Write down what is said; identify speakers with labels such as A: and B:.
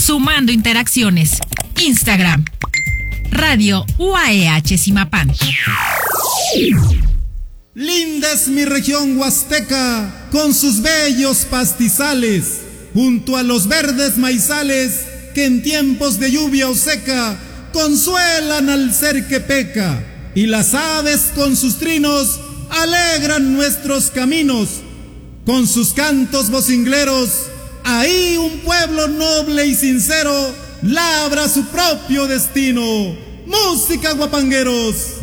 A: Sumando interacciones. Instagram. Radio UAEH Zimapán.
B: Linda es mi región huasteca, con sus bellos pastizales, junto a los verdes maizales, que en tiempos de lluvia o seca, consuelan al ser que peca, y las aves con sus trinos, alegran nuestros caminos, con sus cantos vocingleros, ahí un pueblo noble y sincero, labra su propio destino. ¡Música, guapangueros!